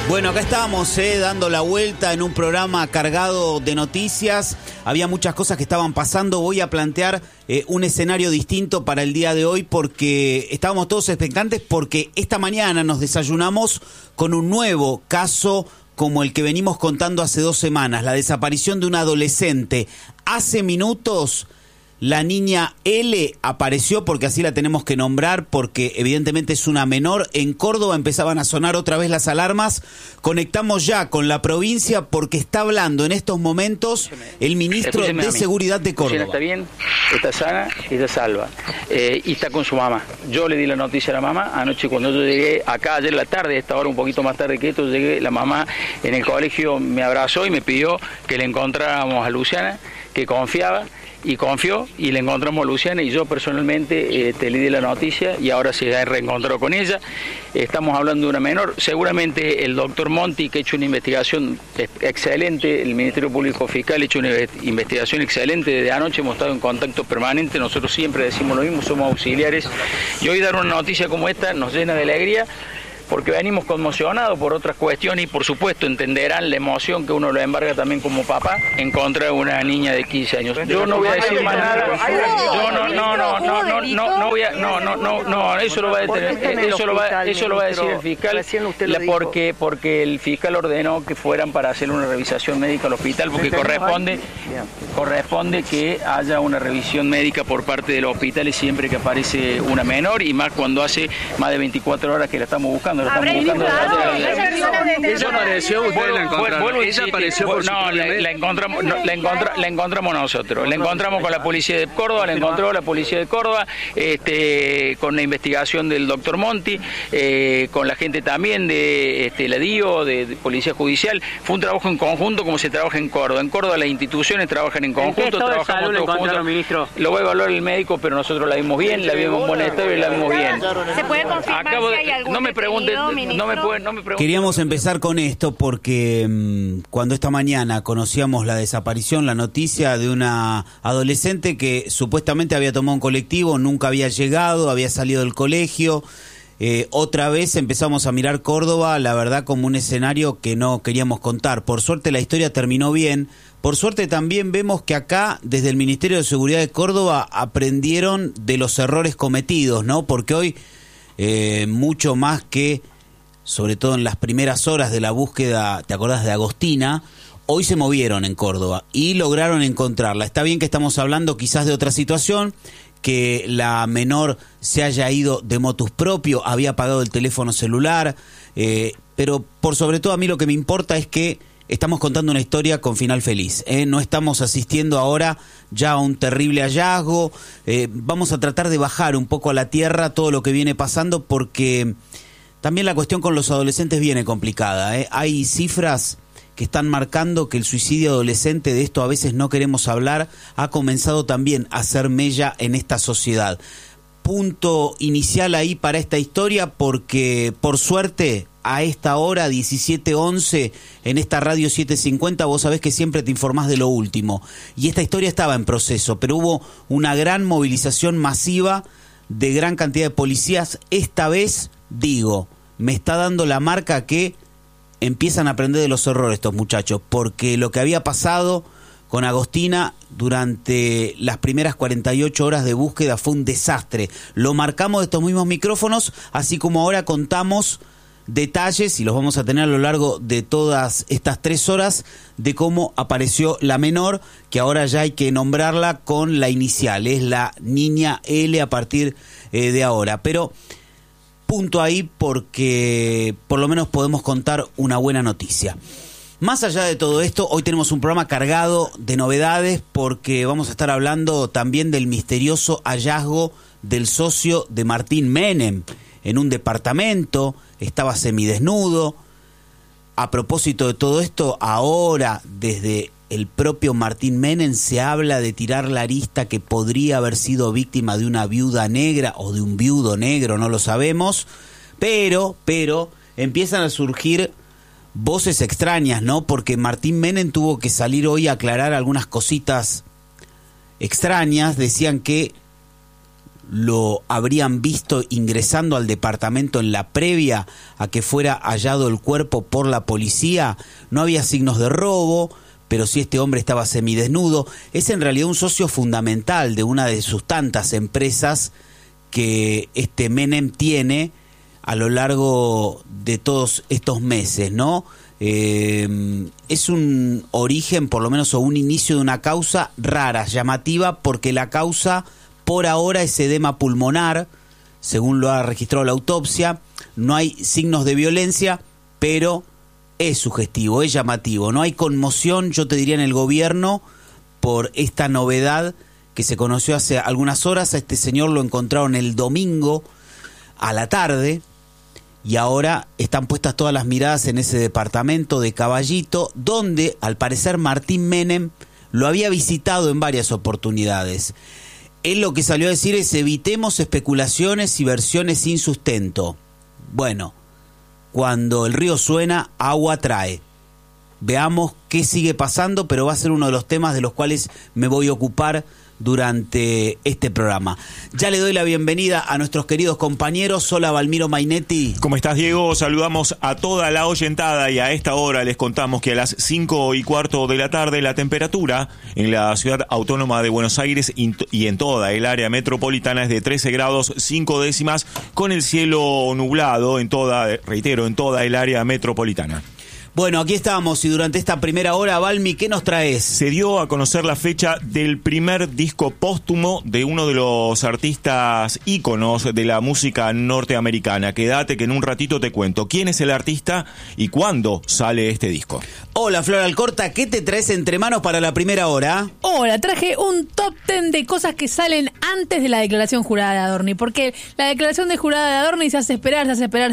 Bueno, acá estamos dando la vuelta en un programa cargado de noticias. Había muchas cosas que estaban pasando. Voy a plantear un escenario distinto para el día de hoy porque estábamos todos expectantes porque esta mañana nos desayunamos con un nuevo caso como el que venimos contando hace 2 semanas, la desaparición de un adolescente. Hace minutos la niña L apareció, porque así la tenemos que nombrar, porque evidentemente es una menor. En Córdoba empezaban a sonar otra vez las alarmas. Conectamos ya con la provincia porque está hablando en estos momentos el ministro de Seguridad de Córdoba. Está bien, está sana y está salva. Y está con su mamá. Yo le di la noticia a la mamá. Anoche cuando yo llegué acá, ayer en la tarde, esta hora un poquito más tarde que esto, llegué, la mamá en el colegio me abrazó y me pidió que le encontráramos a Luciana, que confiaba. Y confió y le encontramos a Luciana y yo personalmente le di la noticia y ahora se ha reencontrado con ella. Estamos hablando de una menor. Seguramente el doctor Monti, que ha hecho una investigación excelente, el Ministerio Público Fiscal ha hecho una investigación excelente. Desde anoche hemos estado en contacto permanente, nosotros siempre decimos lo mismo, somos auxiliares. Y hoy dar una noticia como esta nos llena de alegría, porque venimos conmocionados por otras cuestiones y por supuesto entenderán la emoción que uno lo embarga también como papá en contra de una niña de 15 años. Yo no voy a decir más nada. Eso lo va a detener, eso lo va a decir el fiscal, porque el fiscal ordenó que fueran para hacer una revisación médica al hospital, porque corresponde que haya una revisión médica por parte del hospital y siempre que aparece una menor, y más cuando hace más de 24 horas que la estamos buscando. Ella apareció, ustedes la encontraron. Ella apareció por su no, la encontramos nosotros. La encontramos con la policía de Córdoba, la encontró la policía de Córdoba, con la investigación del doctor Monti, con la gente también de la DIO, de Policía Judicial. Fue un trabajo en conjunto como se trabaja en Córdoba. En Córdoba las instituciones trabajan en conjunto, trabajamos todos juntos. Ministro? Lo va a evaluar el médico, pero nosotros la vimos bien, la vimos en buen estado y la vimos bien. ¿Se puede confirmar si hay algún no me pregunte. Queríamos empezar con esto porque cuando esta mañana conocíamos la desaparición, la noticia de una adolescente que supuestamente había tomado un colectivo, nunca había llegado, había salido del colegio. Otra vez empezamos a mirar Córdoba, la verdad, como un escenario que no queríamos contar. Por suerte la historia terminó bien. Por suerte también vemos que acá, desde el Ministerio de Seguridad de Córdoba, aprendieron de los errores cometidos, ¿no? Porque hoy, mucho más que, sobre todo en las primeras horas de la búsqueda, ¿te acordás de Agostina? Hoy se movieron en Córdoba y lograron encontrarla. Está bien que estamos hablando quizás de otra situación, que la menor se haya ido de motus propio, había apagado el teléfono celular, pero por sobre todo a mí lo que me importa es que estamos contando una historia con final feliz, no estamos asistiendo ahora ya a un terrible hallazgo. Vamos a tratar de bajar un poco a la tierra todo lo que viene pasando, porque también la cuestión con los adolescentes viene complicada. Hay cifras que están marcando que el suicidio adolescente, de esto a veces no queremos hablar, ha comenzado también a hacer mella en esta sociedad. Punto inicial ahí para esta historia, porque por suerte a esta hora, 17:11, en esta radio 750, vos sabés que siempre te informás de lo último. Y esta historia estaba en proceso, pero hubo una gran movilización masiva de gran cantidad de policías. Esta vez, digo, me está dando la marca que empiezan a aprender de los errores estos muchachos, porque lo que había pasado con Agostina durante las primeras 48 horas de búsqueda fue un desastre. Lo marcamos de estos mismos micrófonos, así como ahora contamos detalles, y los vamos a tener a lo largo de todas estas 3 horas, de cómo apareció la menor, que ahora ya hay que nombrarla con la inicial, es la niña L a partir de ahora. Pero punto ahí, porque por lo menos podemos contar una buena noticia. Más allá de todo esto, hoy tenemos un programa cargado de novedades, porque vamos a estar hablando también del misterioso hallazgo del socio de Martín Menem en un departamento. Estaba semidesnudo. A propósito de todo esto, ahora desde el propio Martín Menem se habla de tirar la arista que podría haber sido víctima de una viuda negra o de un viudo negro, no lo sabemos, pero empiezan a surgir voces extrañas, ¿no? Porque Martín Menem tuvo que salir hoy a aclarar algunas cositas extrañas. Decían que lo habrían visto ingresando al departamento en la previa a que fuera hallado el cuerpo por la policía. No había signos de robo, pero sí este hombre estaba semidesnudo. Es en realidad un socio fundamental de una de sus tantas empresas que este Menem tiene a lo largo de todos estos meses, ¿no? Es un origen, por lo menos, o un inicio de una causa rara, llamativa, porque la causa por ahora es edema pulmonar, según lo ha registrado la autopsia. No hay signos de violencia, pero es sugestivo, es llamativo. No hay conmoción, yo te diría, en el gobierno por esta novedad que se conoció hace algunas horas. A este señor lo encontraron el domingo a la tarde y ahora están puestas todas las miradas en ese departamento de Caballito, donde al parecer Martín Menem lo había visitado en varias oportunidades. Él lo que salió a decir es: evitemos especulaciones y versiones sin sustento. Bueno, cuando el río suena, agua trae. Veamos qué sigue pasando, pero va a ser uno de los temas de los cuales me voy a ocupar durante este programa. Ya le doy la bienvenida a nuestros queridos compañeros. Hola, Valmiro Mainetti. ¿Cómo estás, Diego? Saludamos a toda la oyentada y a esta hora les contamos que a las 5:15 de la tarde la temperatura en la ciudad autónoma de Buenos Aires y en toda el área metropolitana es de 13 grados 5 décimas con el cielo nublado en toda el área metropolitana. Bueno, aquí estamos y durante esta primera hora, Valmi, ¿qué nos traes? Se dio a conocer la fecha del primer disco póstumo de uno de los artistas íconos de la música norteamericana. Quédate que en un ratito te cuento quién es el artista y cuándo sale este disco. Hola, Flor Alcorta, ¿qué te traes entre manos para la primera hora? Hola, traje un top 10 de cosas que salen antes de la declaración jurada de Adorni, porque la declaración de jurada de Adorni se hace esperar,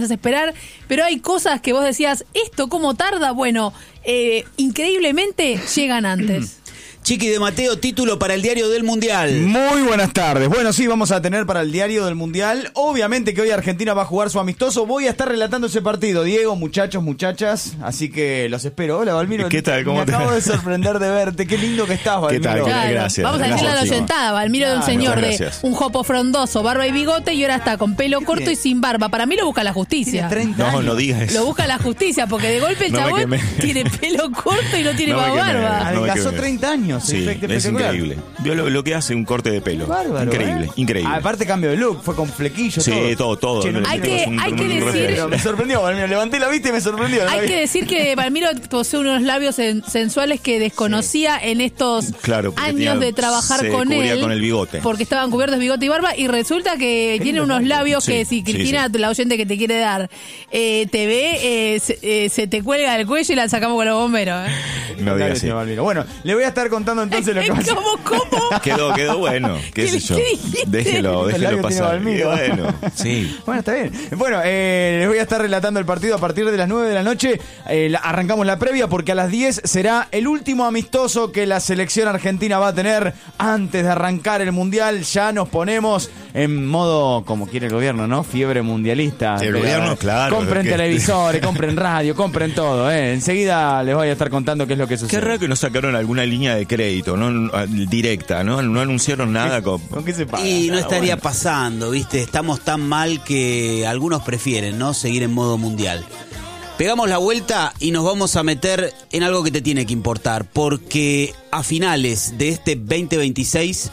pero hay cosas que vos decías, ¿esto cómo tarda? Bueno, increíblemente llegan antes. Chiqui de Mateo, título para el Diario del Mundial. Muy buenas tardes. Bueno, sí, vamos a tener para el Diario del Mundial. Obviamente que hoy Argentina va a jugar su amistoso. Voy a estar relatando ese partido, Diego, muchachos, muchachas. Así que los espero. Hola, Valmiro. ¿Qué tal? ¿Cómo Me acabo de sorprender de verte. Qué lindo que estás, Valmiro. ¿Qué tal? Claro. Gracias. Vamos a decirle a la oyentada, Valmiro de un señor de un jopo frondoso, barba y bigote, y ahora está con pelo corto y sin barba. Para mí lo busca la justicia. No digas eso. Lo busca la justicia, porque de golpe el chabón tiene pelo corto y no tiene más barba. Adelgazó 30 años. Sí, es increíble. Vio lo que hace un corte de pelo. Bárbaro, increíble. Aparte cambio de look, fue con flequillo. Sí, todo. Che, hay que decir... Pero me sorprendió, Valmiro. Levanté la vista y me sorprendió. Hay que decir que Valmiro posee unos labios sensuales que desconocía en estos años de trabajar con él. Con el bigote. Porque estaban cubiertos de bigote y barba, y resulta que tiene unos labios que si Cristina, la oyente que te quiere dar, te ve, se te cuelga del cuello y la sacamos con los bomberos. No digas así. Bueno, le voy a estar contando entonces lo que va a ¿Cómo? Quedó bueno. ¿Qué sé yo? Déjelo pasar. Bueno, sí. Bueno, está bien. Bueno, les voy a estar relatando el partido a partir de las 9 de la noche. Arrancamos la previa porque a las 10 será el último amistoso que la selección argentina va a tener antes de arrancar el Mundial. Ya nos ponemos en modo, como quiere el gobierno, ¿no? Fiebre mundialista. El gobierno, claro. Compren televisores, compren radio, compren todo. Enseguida les voy a estar contando qué es lo que sucede. Qué raro que no sacaron alguna línea de crédito, ¿no? Directa, ¿no? No anunciaron nada. ¿Con qué se paga? Y no estaría pasando, ¿viste? Estamos tan mal que algunos prefieren, ¿no? Seguir en modo mundial. Pegamos la vuelta y nos vamos a meter en algo que te tiene que importar, porque a finales de este 2026,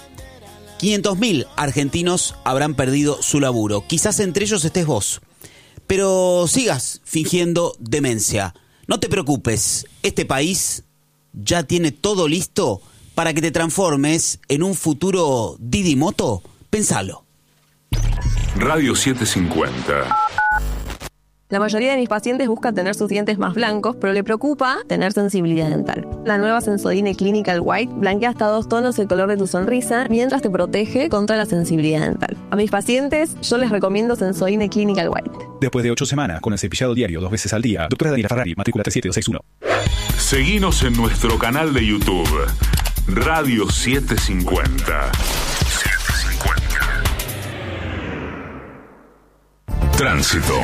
500.000 argentinos habrán perdido su laburo. Quizás entre ellos estés vos, pero sigas fingiendo demencia. No te preocupes, este país ya tiene todo listo para que te transformes en un futuro Didi Moto. Pensalo. Radio 750. La mayoría de mis pacientes busca tener sus dientes más blancos, pero le preocupa tener sensibilidad dental. La nueva Sensodyne Clinical White blanquea hasta 2 tonos el color de tu sonrisa mientras te protege contra la sensibilidad dental. A mis pacientes yo les recomiendo Sensodyne Clinical White. Después de 8 semanas con el cepillado diario 2 veces al día, doctora Daniela Ferrari, matrícula 37261. Seguinos en nuestro canal de YouTube, Radio 750. Tránsito.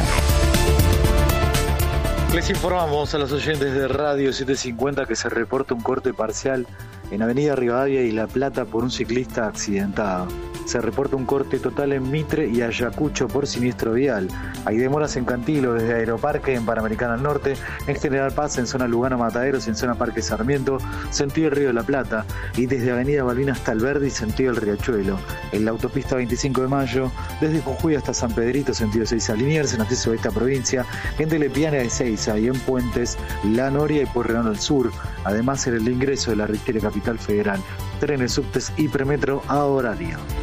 Les informamos a los oyentes de Radio 750 que se reporta un corte parcial en Avenida Rivadavia y La Plata por un ciclista accidentado. Se reporta un corte total en Mitre y Ayacucho por siniestro vial. Hay demoras en Cantilo desde Aeroparque en Panamericana al norte, en General Paz en zona Lugano Mataderos y en zona Parque Sarmiento, sentido el Río de la Plata, y desde Avenida Balbina hasta Alberdi, sentido el Riachuelo. En la autopista 25 de Mayo, desde Jujuy hasta San Pedrito, sentido Seiza Liniers, en acceso a esta provincia, en Telepiana de Seiza y en Puentes, La Noria y Pueyrredón al sur. Además, en el ingreso de la Riquelme Capital Federal. Trenes, subtes y premetro a horario.